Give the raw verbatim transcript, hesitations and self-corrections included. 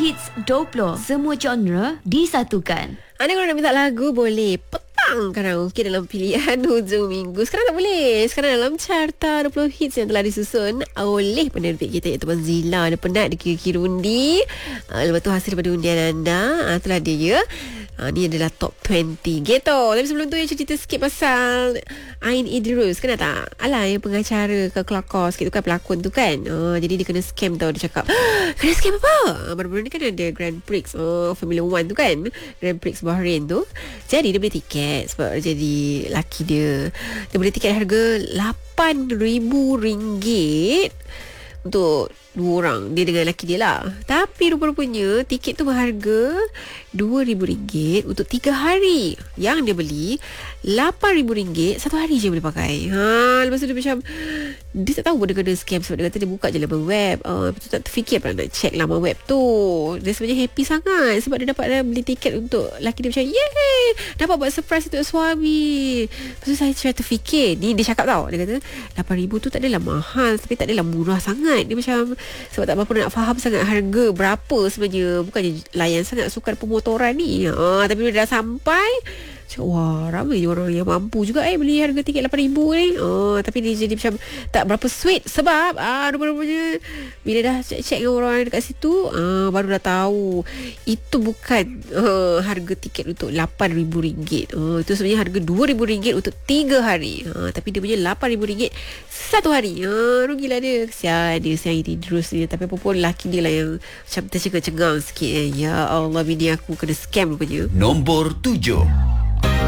Hits dua puluh. Semua genre disatukan. Anda kalau nak minta lagu boleh petang karaoke dalam pilihan hujung minggu. Sekarang tak boleh. Sekarang dalam carta dua puluh hits yang telah disusun oleh penerbit kita iaitu Zila. Ada penat, ada kira-kira undi. Uh, lepas tu hasil daripada undian anda. Uh, itulah dia. Uh, ni adalah top dua puluh gitu. Tapi sebelum tu, yang cerita sikit pasal Ain Idrus. Kena tak? Alah, yang pengacara ke kelakar sikit tu kan, pelakon tu kan. Uh, jadi dia kena scam tau. Dia cakap, kena scam apa? Uh, baru-baru ni kan ada Grand Prix uh, Formula One tu kan. Grand Prix Bahrain tu. Jadi dia beli tiket sebab jadi laki dia. Dia beli tiket harga lapan ribu ringgit untuk dua orang, dia dengan lelaki dia lah. Tapi rupa-rupanya tiket tu berharga dua ribu ringgit untuk tiga hari. Yang dia beli lapan ribu ringgit satu hari je boleh pakai. Ha, lepas tu dia macam, dia tak tahu pun dia kena scam sebab dia kata dia buka je laman web. Uh, lepas tu tak terfikir pula nak check laman web tu. Dia sebenarnya happy sangat sebab dia dapat dah beli tiket untuk lelaki dia. Macam yeay, dapat buat surprise untuk suami. Lepas tu saya macam terfikir, ni dia cakap tau, dia kata lapan ribu tu tak adalah mahal tapi tak adalah murah sangat. Dia macam, sebab tak berapa nak faham sangat harga berapa sebenarnya. Bukannya layan sangat sukan pemotoran ni. Ha, tapi bila dah sampai, cakap, wah, ramai je orang yang mampu juga eh beli harga tiket lapan ribu ni. Oh, tapi dia jadi macam tak berapa sweet sebab ah rupa-rupanya bila dah check-check dengan orang dekat situ, ah baru dah tahu itu bukan uh, harga tiket untuk lapan ribu ringgit. Oh, itu sebenarnya harga dua ribu ringgit untuk tiga hari. Ah, tapi dia punya lapan ribu ringgit satu hari. Ah, rugilah dia. Kesian dia, sayang dia terus dia. Tapi apa pun laki dia lah yang macam tercengang-cengang sikit eh. Ya Allah, bini aku kena scam rupanya. Nombor tujuh.